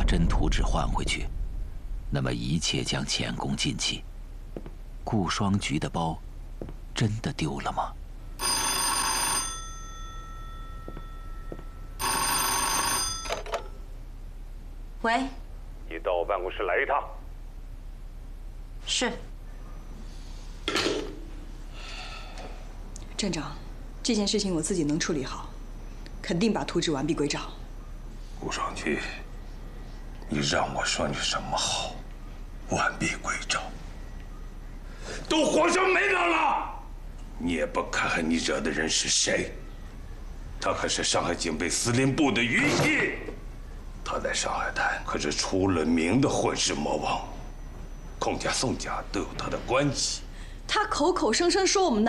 真图纸换回去，那么一切将前功尽弃。顾双菊的包真的丢了吗？ 喂， 你到我办公室来一趟。 是。 站长，这件事情我自己能处理好，肯定把图纸完璧归赵。 顾双菊，你让我说你什么好？完璧归赵，都活成没人了，你也不看看你惹的人是谁？他可是上海警备司令部的余毅，他在上海滩可是出了名的混世魔王，孔家、宋家都有他的关系。 他口口声声说我们